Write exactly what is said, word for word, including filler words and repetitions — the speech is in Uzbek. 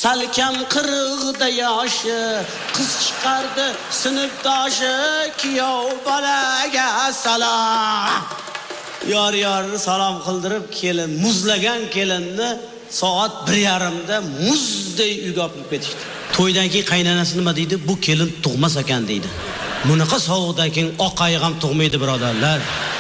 salkam qirg'ida yoshi, qiz chiqardi sinfdoshi, kuyov bolaga salom. Yor yorni salom qildirib, kelin muzlagan kelinni soat bir yarim da muzday uyga olib ketishdi. To'ydan keyin qaynonasi nima deydi? Bu kelin tug'mas ekan deydi. Bunaqa sovuqdan keyin oq ayiq ham tug'maydi, birodarlar.